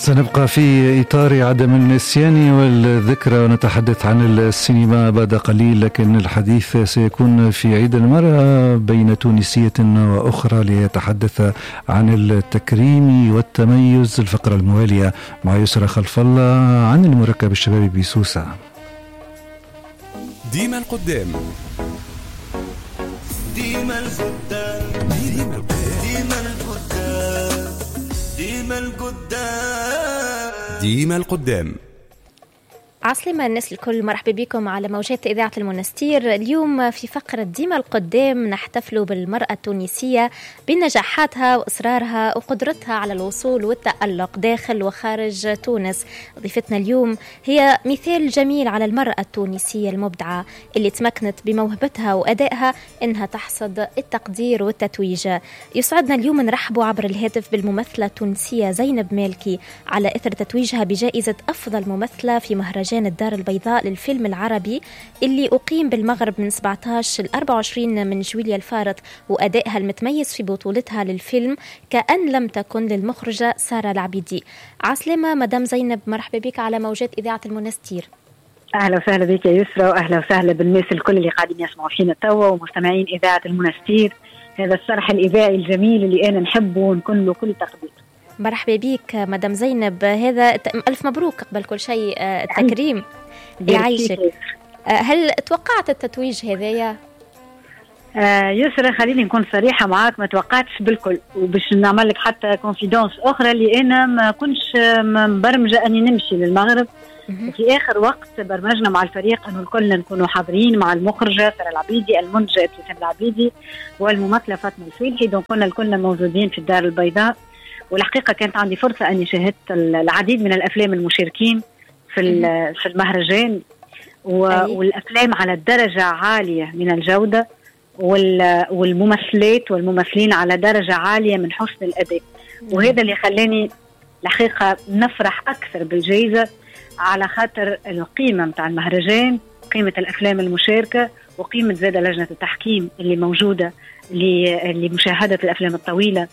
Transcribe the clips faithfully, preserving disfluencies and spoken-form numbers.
سنبقى في إطار عدم النسيان والذكرى ونتحدث عن السينما بعد قليل، لكن الحديث سيكون في عيد المرأة بين تونسية وأخرى ليتحدث عن التكريم والتميز. الفقرة الموالية مع يسرى خلف الله عن المركب الشبابي بسوسة. ديما القدام ديما القدام ديما القدام ديما القدام ديما القدام. عسلامة الناس الكل، مرحبا بكم على موجات إذاعة المنستير. اليوم في فقرة ديما القدام نحتفل بالمرأة التونسية بنجاحاتها وإصرارها وقدرتها على الوصول والتألق داخل وخارج تونس. ضيفتنا اليوم هي مثال جميل على المرأة التونسية المبدعة اللي تمكنت بموهبتها وأدائها إنها تحصد التقدير والتتويج. يسعدنا اليوم نرحبوا عبر الهاتف بالممثلة التونسية زينب مالكي على إثر تتويجها بجائزة أفضل ممثلة في مهرجان الدار البيضاء للفيلم العربي اللي أقيم بالمغرب من سبعة عشر إلى أربعة وعشرين من جويليا الفارط، وأدائها المتميز في بطولتها للفيلم كأن لم تكن للمخرجة سارة العبيدي. عسلامة مدام زينب، مرحبا بك على موجات إذاعة المنستير. أهلا وسهلا بك يا يسرى، وأهلا وسهلا بالناس الكل اللي قاعدين يسمعوا فينا توا ومستمعين إذاعة المنستير، هذا الصرح الإذاعي الجميل اللي أنا نحبه ونكون له كل تقدير. مرحبا بيك مدام زينب، هذا ألف مبروك قبل كل شيء التكريم يعيشك. هل توقعت التتويج هذايا؟ آه يسرى خليني نكون صريحة معاك، ما توقعتش بالكل، وباش نعمل لك حتى كونفيدونس أخرى اللي أنا ما كنتش مبرمجة أني نمشي للمغرب. في آخر وقت برمجنا مع الفريق أنه الكل نكونوا حاضرين مع المخرجة سارة العبيدي، المنتجة ابتسام العبيدي، والممثلة فاطمة الفيلحي، دون كنا الكل موجودين في الدار البيضاء. والحقيقة كانت عندي فرصة أني شاهدت العديد من الأفلام المشاركين في في المهرجان، والأفلام على درجة عالية من الجودة، والممثلات والممثلين على درجة عالية من حسن الأداء. وهذا اللي خلاني الحقيقة نفرح أكثر بالجائزة، على خاطر القيمة متاع المهرجان، قيمة الأفلام المشاركة، وقيمة زادة لجنة التحكيم اللي موجودة لمشاهدة الأفلام الطويلة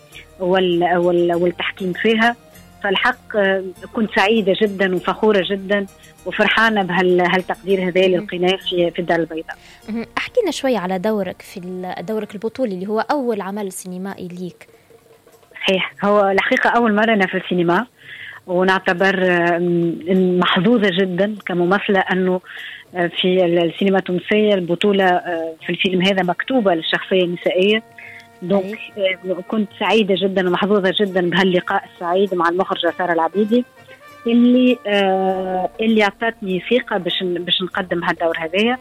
والتحكيم فيها. فالحق كنت سعيدة جدا وفخورة جدا وفرحانة بهالتقدير هذا للقناة في في الدار البيضاء. احكينا شوي على دورك في دورك البطولي اللي هو أول عمل سينمائي ليك. صحيح، هو الحقيقة أول مرة أنا في السينما، ونعتبر محظوظة جدا كممثلة أنه في السينما التونسية البطولة في الفيلم هذا مكتوبة للشخصية النسائية. دونك كنت سعيدة جدا ومحظوظة جدا بهاللقاء السعيد مع المخرجة سارة العبيدي اللي آه اللي أعطتني ثقة باش باش نقدم هالدور هذايا.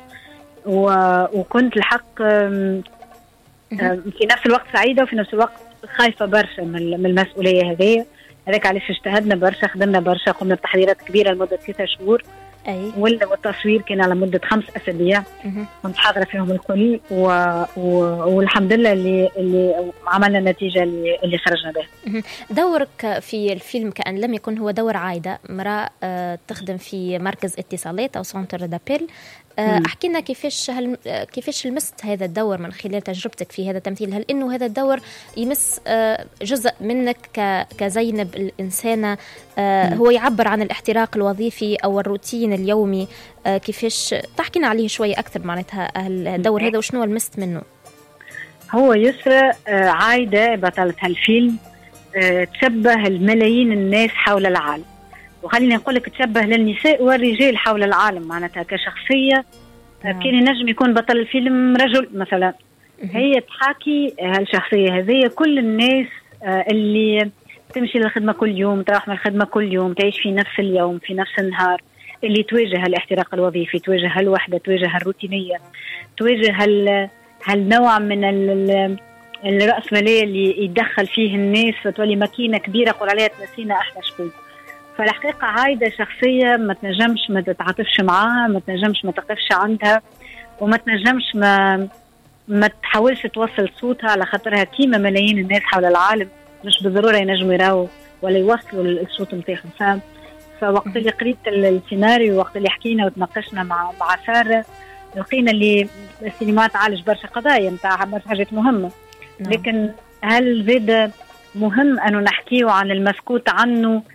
وكنت الحق آه في نفس الوقت سعيدة وفي نفس الوقت خايفة برشا من المسؤولية هذايا. هذاك علاش اجتهدنا برشا، خدمنا برشا، قمنا بتحضيرات كبيرة لمدة ثلاثة شهور. أي. والتصوير كان على مدة خمس أسابيع كنت حاضرة فيهم الكل، و... و... والحمد لله اللي اللي عملنا النتيجة اللي, اللي خرجنا بها. دورك في الفيلم كأن لم يكن هو دور عايدة، امرأة آه تخدم في مركز اتصالات أو سنتر دابيل. آه أحكينا كيفاش هل... كيفاش لمست هذا الدور من خلال تجربتك في هذا التمثيل؟ هل إنه هذا الدور يمس آه جزء منك ك... كزينب الإنسانة، آه هو يعبر عن الاحتراق الوظيفي أو الروتين اليومي؟ آه كيفاش تحكينا عليه شوي أكثر معناتها الدور هذا وشنو لمست منه؟ هو يسرى آه عايدة بطلة هالفيلم آه تشبه الملايين الناس حول العالم، وخليني نقول لك تشبه للنساء والرجال حول العالم معناتها كشخصية. آه كان ينجم يكون بطل الفيلم رجل مثلا، هي تحاكي هالشخصية هذه كل الناس آه اللي تمشي للخدمة كل يوم، تروح من الخدمة كل يوم، تعيش في نفس اليوم في نفس النهار، اللي تواجه الاحتراق الوظيفي، تواجه الوحدة، تواجه الروتينية، تواجه هال هالنوع من الرأسمالية اللي يدخل فيه الناس فتولي ماكينة كبيرة قول عليها تنسينا احنا شكون. فالحقيقة عايدة شخصية ما تنجمش ما تتعاطفش معاها، ما تنجمش ما تقفش عندها، وما تنجمش ما ما تحاولش توصل صوتها، على خاطرها كيما ملايين الناس حول العالم مش بالضرورة ينجموا يراو ولا يوصلوا الصوت نتاعهم. فوقت اللي قريت السيناريو، وقت اللي حكينا وتناقشنا مع مع سارة، لقينا اللي السينما تعالج برشا قضايا نتاع برشا حاجات مهمة، لكن هل زاد مهم أنه نحكيه عن المسكوت عنه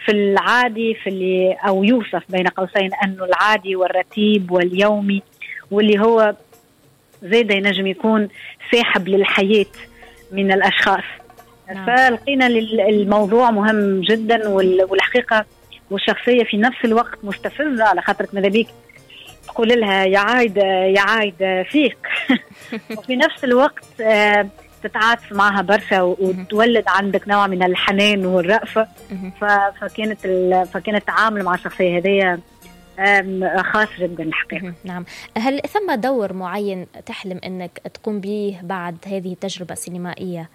في العادي في اللي أو يوصف بين قوسين أنه العادي والرتيب واليومي، واللي هو زيدا ينجم يكون ساحب للحياة من الأشخاص. نعم. فلقينا الموضوع مهم جدا، والحقيقة والشخصية في نفس الوقت مستفزة، على خاطرك ماذا بيك تقول لها يا عايدة يا عايدة فيك وفي نفس الوقت تتعاطف معها برشا وتولد عندك نوع من الحنان والرأفة. فكانت فكانت التعامل مع الشخصية هذه خاص جدا الحقيقة. نعم. هل ثم دور معين تحلم أنك تقوم به بعد هذه التجربة السينمائية؟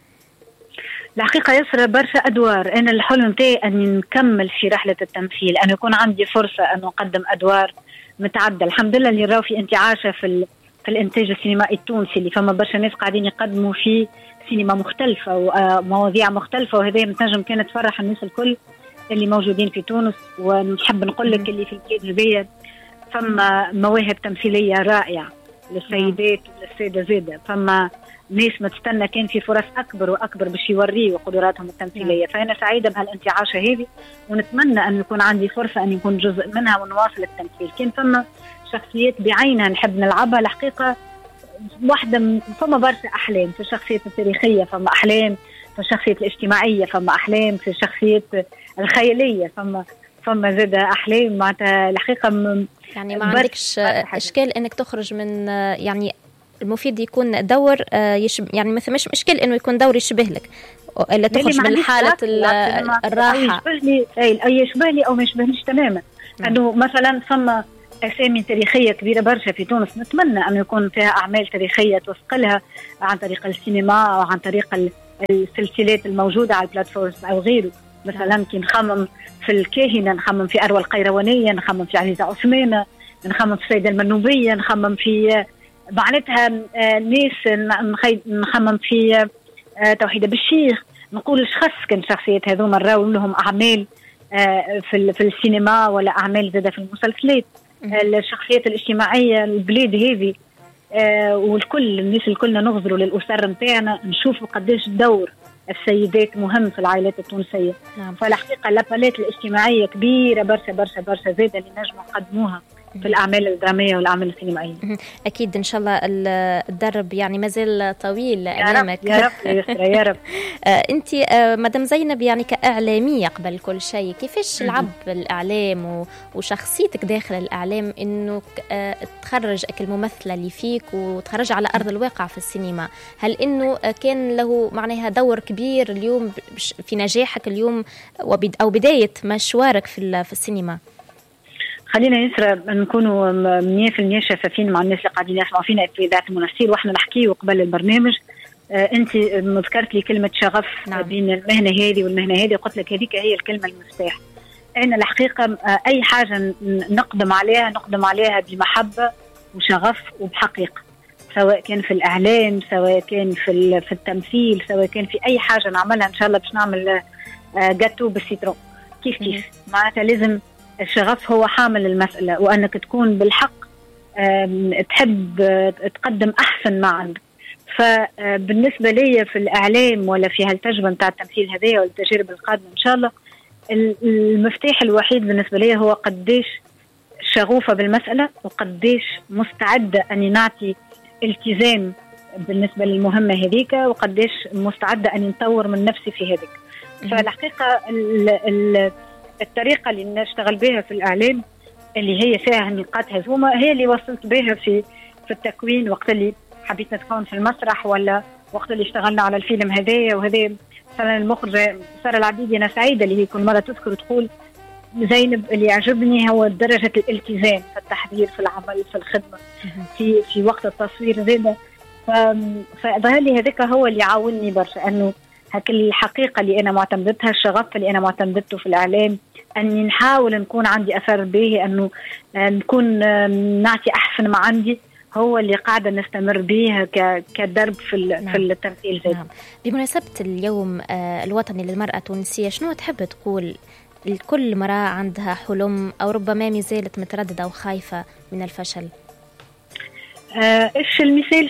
الحقيقة يسرى برشا أدوار. أنا الحلم تاعي أن نكمل في رحلة التمثيل، أن يكون عندي فرصة أن أقدم أدوار متعددة. الحمد لله اللي راو في انتعاشة في في الإنتاج السينمائي التونسي، اللي فما برشا ناس قاعدين يقدموا في سينما مختلفة ومواضيع مختلفة، وهذا متنجم كانت تفرح الناس الكل اللي موجودين في تونس. ونحب نقول لك اللي في الكي جي بي فما مواهب تمثيلية رائعة للسيدات وللسادة زادة، فما ناس ما تستنى، كان في فرص أكبر وأكبر باش يوريوا قدراتهم التمثيلية. فأنا سعيدة بهالانتعاشة هذه، ونتمنى أن يكون عندي فرصة أن يكون جزء منها ونواصل التمثيل. كان فما شخصيات بعينها نحب نلعبها الحقيقة، واحدة فما برشا أحلام في الشخصية التاريخية، فما أحلام في الشخصية الاجتماعية، فما أحلام في الشخصية الخيالية، فما فما زادة أحلام معناتها الحقيقة. يعني ما عندكش إشكال إنك تخرج من، يعني المفيد يكون دور يشب، يعني مثلا مش مشكل إنه يكون دور يشبه لك إلا تخرج من حالة الراحة. أي يشبه لي أو ما يشبهنيش تماما. أنه مثلا فما أسامي تاريخية كبيرة برشا في تونس، نتمنى أن يكون فيها أعمال تاريخية توثقلها عن طريق السينما أو عن طريق السلسلات الموجودة على البلاتفورمز أو غيره. مثلا كي نخمم في الكاهنة، نخمم في أروى القيروانية، نخمم في عزيزة عثمانة، نخمم في السيدة المنوبية، نخمم في معناتها ناس، نخمم في توحيدة بالشيخ. نقول شخص كان شخصيات هذوما راو لهم أعمال في في السينما ولا أعمال زادة في المسلسلات. الشخصيات الاجتماعية البلاد هذه والكل الناس الكلنا نغزروا للأسر متاعنا، نشوفوا قديش دور السيدات مهم في العائلات التونسية. نعم. فالحقيقة الباليت الاجتماعية كبيرة برشا برشا برشا زادة اللي نجموا نقدموها في الأعمال الدرامية والأعمال السينمائية. أكيد إن شاء الله الدرب يعني مازال طويل أمامك. يا رب يا رب يا رب. أنت مدام زينب يعني كإعلامية قبل كل شيء، كيفاش لعب الإعلام وشخصيتك داخل الإعلام إنه تخرج الممثلة اللي فيك وتخرج على أرض الواقع في السينما؟ هل إنه كان له معناها دور كبير اليوم في نجاحك اليوم أو بداية مشوارك في السينما؟ خلينا يسرى نكونوا مية في المية شفافين مع الناس اللي قاعدين يسمعوا فينا في إذاعة المنستير، واحنا نحكيه قبل البرنامج. آه انت ذكرت لي كلمة شغف. نعم. بين المهنة هذه والمهنة هذه، قلت لك هذيك هي الكلمة المفتاح. أنا الحقيقة آه أي حاجة نقدم عليها نقدم عليها بمحبة وشغف وبحقيقة، سواء كان في الإعلام، سواء كان في في التمثيل، سواء كان في أي حاجة نعملها. إن شاء الله باش نعمل آه جاتو بالسيترون كيف كيف. معناتها لازم الشغف هو حامل المسألة، وأنك تكون بالحق تحب تقدم أحسن ما عندك. فبالنسبة لي في الإعلام ولا في هالتجربة متاع التمثيل هذه والتجارب القادمة إن شاء الله، المفتاح الوحيد بالنسبة لي هو قديش شغوفة بالمسألة، وقديش مستعدة أني نعطي التزام بالنسبة للمهمة هذيك، وقديش مستعدة أني نطور من نفسي في هذيك. فالحقيقة ال ال الطريقة اللي نشتغل بها في الإعلام اللي هي فيها النقاط هزومة هي اللي وصلت بها في في التكوين، وقت اللي حبيت نتكون في المسرح، ولا وقت اللي اشتغلنا على الفيلم هذايا. وهذا مثلا المخرجة سارة العبيدي أنا سعيدة اللي هي كل مرة تذكر وتقول زينب اللي يعجبني هو درجة الالتزام في التحضير في العمل في الخدمة في في وقت التصوير زيادة. فظهر لي هذاك هو اللي عاونني برشا، أنه هك الحقيقة اللي أنا معتمدتها، الشغف اللي أنا معتمدته في الإعلام، أني نحاول نكون عندي أثر به، أنه نكون نعطي أحسن ما عندي، هو اللي قاعدة نستمر به كدرب في نعم. في التمثيل زي. نعم. بمناسبة اليوم الوطني للمرأة التونسية، شنو تحب تقول لكل مرأة عندها حلم أو ربما ما زالت مترددة أو خايفة من الفشل؟ إيش المثال؟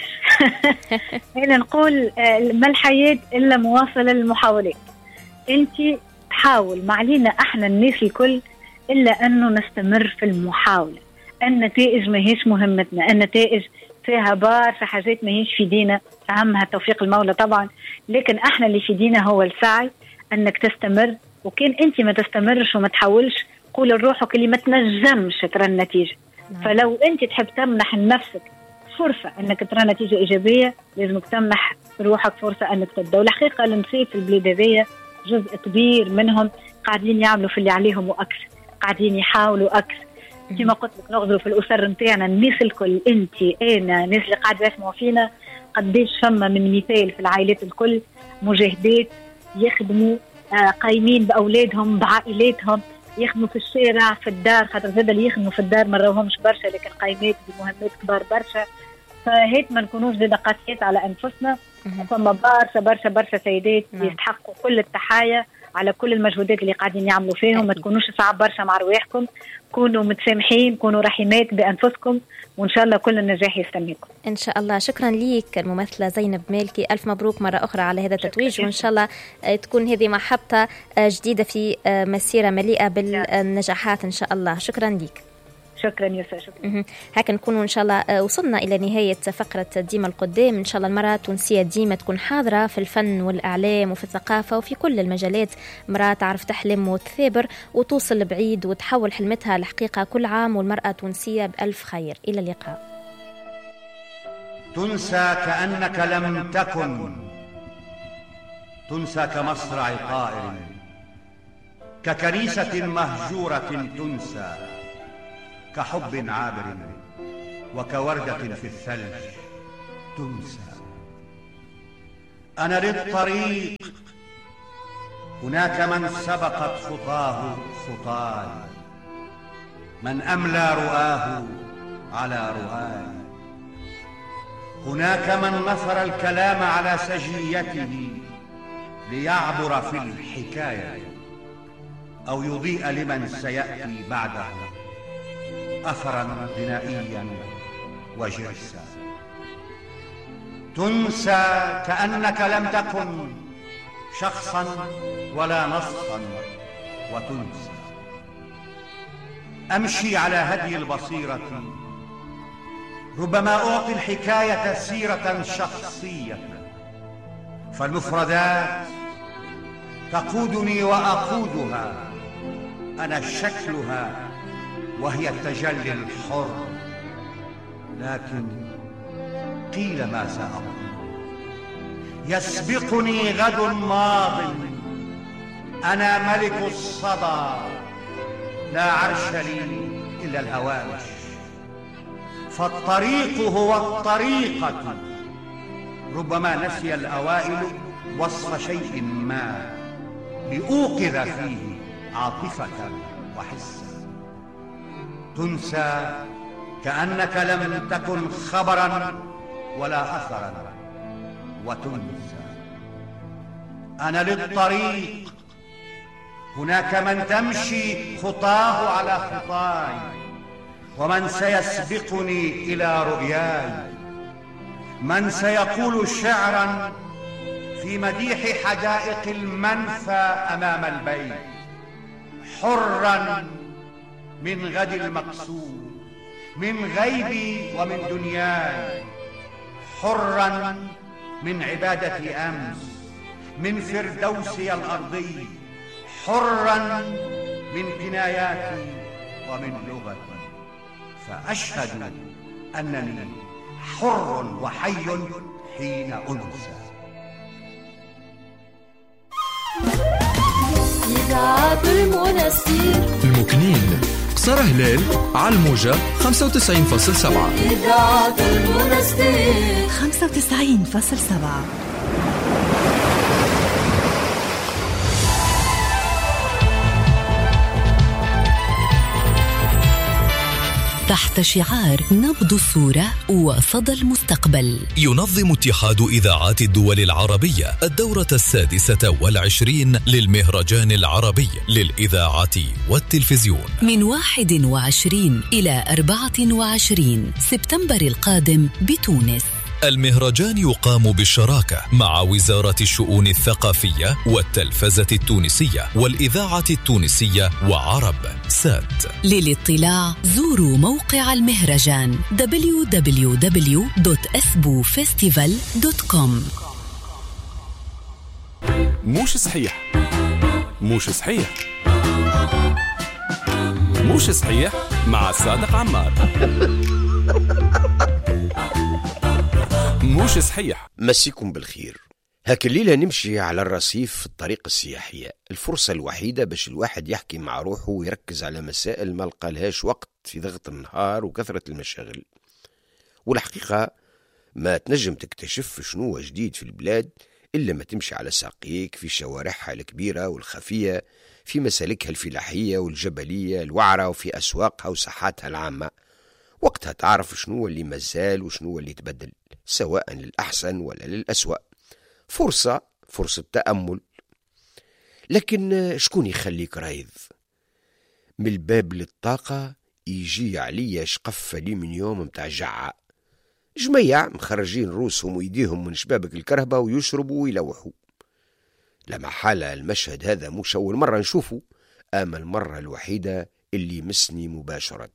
هنا نقول ما الحياة إلا مواصلة للمحاولات. أنت تحاول، ما علينا احنا الناس الكل الا انه نستمر في المحاوله. النتائج ما هيش مهمتنا، النتائج فيها برشا حاجات ما هيش في دينا، اهمها توفيق المولى طبعا، لكن احنا اللي في دينا هو السعي انك تستمر. وكان انت ما تستمرش وما تحاولش قول لروحك اللي ما تنجمش ترى النتيجه. نعم. فلو انت تحب تمنح لنفسك فرصه انك ترى نتيجه ايجابيه لازمك تمنح روحك فرصه انك تبدا. والحقيقه النساء في البلاد هذيا جزء كبير منهم قاعدين يعملوا في اللي عليهم واكثر، قاعدين يحاولوا اكثر. كما قلت لك نغزروا في الاسر نتاعنا الناس الكل، انت انا الناس اللي قاعده يسمعوا فينا، قديش فما من مثال في العائلات الكل مجاهدات يخدموا آه قايمين باولادهم بعائلاتهم، يخدموا في الشارع في الدار، خاطر زاد اللي يخدموا في الدار ما راهمش برشا لكن قايمات بمهمات كبار برشا. فهيك ما نكونوش زاد قاسيات على انفسنا. فما برشا برشا برشا سيدات يستحقوا كل التحايا على كل المجهودات اللي قاعدين يعملوا فيهم. ما تكونوش صعب برشا مع رواحكم، كونوا متسامحين، كونوا رحيمات بأنفسكم، وإن شاء الله كل النجاح يستنيكم إن شاء الله. شكرا ليك الممثلة زينب مالكي، ألف مبروك مرة أخرى على هذا التتويج، وإن شاء الله تكون هذه محطة جديدة في مسيرة مليئة بالنجاحات إن شاء الله. شكرا ليك. شكرا يوسف. شكرا. هكا نكون إن شاء الله وصلنا إلى نهاية فقرة ديما القدام. إن شاء الله المرأة التونسية ديما تكون حاضرة في الفن والإعلام وفي الثقافة وفي كل المجالات. مرأة تعرف تحلم وتثابر وتوصل بعيد وتحول حلمتها لحقيقة كل عام، والمرأة التونسية بألف خير. إلى اللقاء. تنسى كأنك لم تكن، تنسى كمصرع طائر، ككنيسة مهجورة تنسى، كحب عابر وكوردة في الثلج تنسى. أنا للطريق، هناك من سبقت خطاه خطاي، من أملى رؤاه على رؤاي. هناك من نثر الكلام على سجيته ليعبر في الحكاية أو يضيء لمن سيأتي بعده أثرا غنائيا وجرسا. تنسى كأنك لم تكن شخصا ولا نصا وتنسى. أمشي على هدي البصيرة، ربما أعطي الحكاية سيرة شخصية، فالمفردات تقودني وأقودها، أنا شكلها وهي التجلي الحر. لكن قيل ما سأقول، يسبقني غد ماض، أنا ملك الصدى، لا عرش لي إلا الهوامش. فالطريق هو الطريقة، ربما نسي الأوائل وصف شيء ما لأوقظ فيه عاطفة وحسا. تنسى كأنك لم تكن خبرا ولا أثرا وتنسى. أنا للطريق، هناك من تمشي خطاه على خطاي، ومن سيسبقني إلى رؤياي، من سيقول شعرا في مديح حدائق المنفى أمام البيت، حرا من غد المقصود، من غيبي ومن دنياي، حرا من عبادة أمس، من فردوسي الأرضي، حرا من كناياتي ومن لغتي. فأشهد أنني حر وحي حين أنسى. إذاعة المنستير المكنين قصر هلال على الموجة خمسة وتسعين فاصلة سبعة. إذاعة المنستير خمسة وتسعين فاصلة سبعة. تحت شعار نبض الصورة وصدى المستقبل، ينظم اتحاد إذاعات الدول العربية الدورة السادسة والعشرين للمهرجان العربي للإذاعة والتلفزيون من واحد وعشرين إلى أربعة وعشرين سبتمبر القادم بتونس. المهرجان يقام بالشراكة مع وزارة الشؤون الثقافية والتلفزة التونسية والإذاعة التونسية وعرب سات. للاطلاع زوروا موقع المهرجان دبليو دبليو دبليو دوت أثبو فيستيفال دوت كوم. موش صحيح موش صحيح موش صحيح مع صادق عمار. موش صحيح. مسيكم بالخير. هاك الليلة نمشي على الرصيف في الطريق السياحية، الفرصة الوحيدة باش الواحد يحكي مع روحه ويركز على مسائل ما لقالهاش وقت في ضغط النهار وكثرة المشاغل. والحقيقة ما تنجم تكتشف شنو جديد في البلاد إلا ما تمشي على ساقيك في شوارعها الكبيرة والخفية، في مسالكها الفلاحية والجبلية الوعرة، وفي أسواقها وساحاتها العامة. وقتها تعرف شنو اللي مازال وشنو اللي تبدل، سواء للأحسن ولا للأسوأ. فرصة فرصة تأمل. لكن شكون يخليك رايض؟ من الباب للطاقة يجي عليا شقفة لي من يوم متاع جعة، جميع مخرجين روسهم ويديهم من شبابك الكرهبة ويشربوا ويلوحوا. لما حال المشهد هذا مش أول مرة نشوفه، أما المرة الوحيدة اللي مسني مباشرة.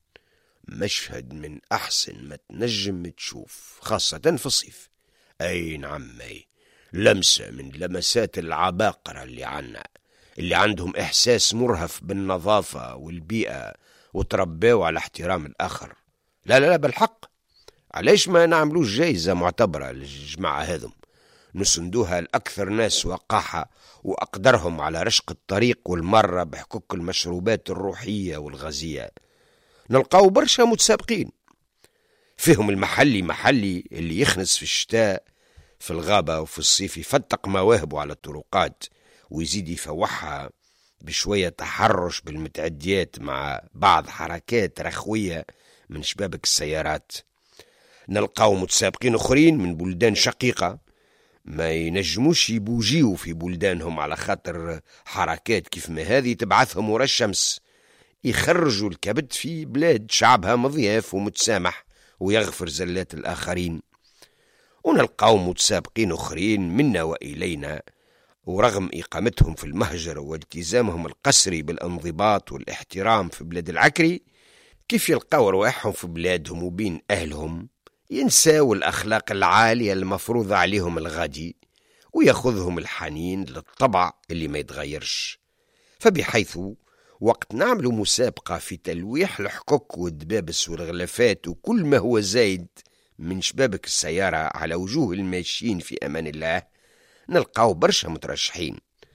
مشهد من أحسن ما تنجم تشوف، خاصة في الصيف. أي نعم، أي لمسة من لمسات العباقرة اللي عنا، اللي عندهم إحساس مرهف بالنظافة والبيئة وتربوا على احترام الآخر. لا لا لا بالحق، علاش ما نعملوش جايزة معتبرة للجماعة هذم، نسندوها لأكثر ناس وقاحة وأقدرهم على رشق الطريق والمرة بحقوق المشروبات الروحية والغازية. نلقاو برشا متسابقين، فيهم المحلي محلي اللي يخنس في الشتاء في الغابة وفي الصيف يفتق مواهبه على الطرقات ويزيد يفوحها بشوية تحرش بالمتعديات مع بعض حركات رخوية من شبابك السيارات. نلقاو متسابقين أخرين من بلدان شقيقة ما ينجموش يبوجيوا في بلدانهم على خاطر حركات كيف ما هذه تبعثهم ورا الشمس، يخرجوا الكبد في بلاد شعبها مضياف ومتسامح ويغفر زلات الآخرين. ونلقاو متسابقين أخرين منا وإلينا، ورغم إقامتهم في المهجر والتزامهم القسري بالانضباط والاحترام في بلاد العكري، كيف يلقاو رواحهم في بلادهم وبين أهلهم ينساو الأخلاق العالية المفروضة عليهم الغادي، ويأخذهم الحنين للطبع اللي ما يتغيرش. فبحيث وقت نعملوا مسابقة في تلويح الحقوق والدبابس والغلافات وكل ما هو زايد من شبابك السيارة على وجوه الماشيين في أمان الله، نلقاو برشا مترشحين.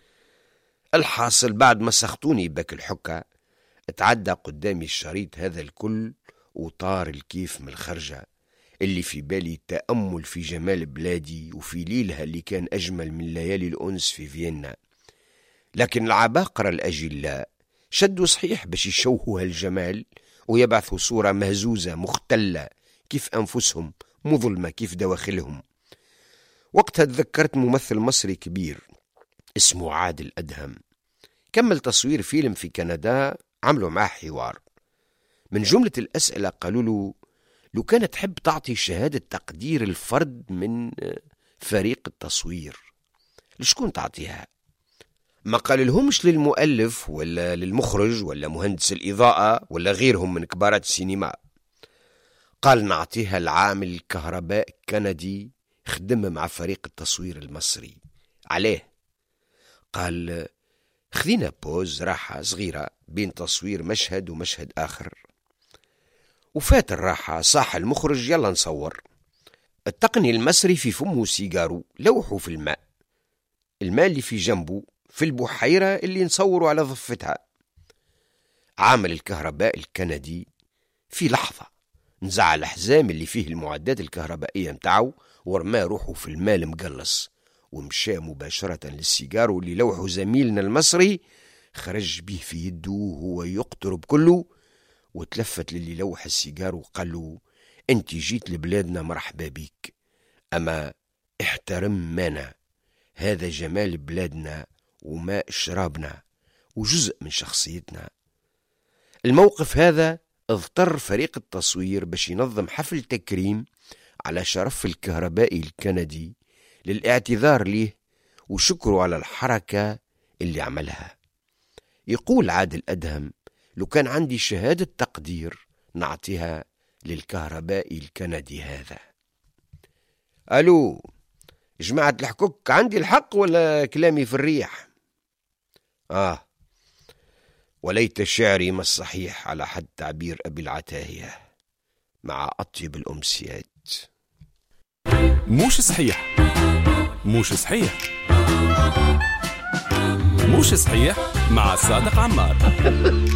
الحاصل بعد ما سخطوني باك الحكة، اتعدى قدامي الشريط هذا الكل وطار الكيف من الخرجة اللي في بالي تأمل في جمال بلادي وفي ليلها اللي كان أجمل من ليالي الأنس في فيينا. لكن العباقرة الأجلاء شدوا صحيح باش يشوهوا هالجمال ويبعثوا صورة مهزوزة مختلة كيف أنفسهم، مظلمة كيف دواخلهم. وقتها تذكرت ممثل مصري كبير اسمه عادل أدهم، كمل تصوير فيلم في كندا، عملوا معه حوار. من جملة الأسئلة قالوا له لو كانت تحب تعطي شهادة تقدير الفرد من فريق التصوير لشكون تعطيها؟ ما قال لهمش للمؤلف ولا للمخرج ولا مهندس الإضاءة ولا غيرهم من كبارات السينما، قال نعطيها العامل الكهرباء الكندي خدم مع فريق التصوير المصري. عليه؟ قال خذينا بوز راحة صغيرة بين تصوير مشهد ومشهد آخر، وفات الراحة صاح المخرج يلا نصور. التقني المصري في فمه سيجارو لوحوا في الماء، الماء اللي في جنبه في البحيرة اللي نصوروا على ضفتها. عامل الكهرباء الكندي في لحظة نزع الحزام اللي فيه المعدات الكهربائية متاعه ورماه روحه في الماء المقلص، ومشى مباشرة للسيجارو اللي لوحه زميلنا المصري، خرج به في يده وهو يقترب كله، وتلفت للي لوح السيجار وقال له انت جيت لبلادنا مرحبا بيك، اما احترم مانا، هذا جمال بلادنا وماء شرابنا وجزء من شخصيتنا. الموقف هذا اضطر فريق التصوير باش ينظم حفل تكريم على شرف الكهربائي الكندي للاعتذار ليه وشكره على الحركة اللي عملها. يقول عادل أدهم: لو كان عندي شهادة تقدير نعطيها للكهربائي الكندي هذا. ألو جماعة الحكوك، عندي الحق ولا كلامي في الريح؟ آه وليت شعري ما الصحيح على حد تعبير أبي العتاهية مع أطيب الأمسيات. موش صحيح موش صحيح موش صحيح مع صادق عمار.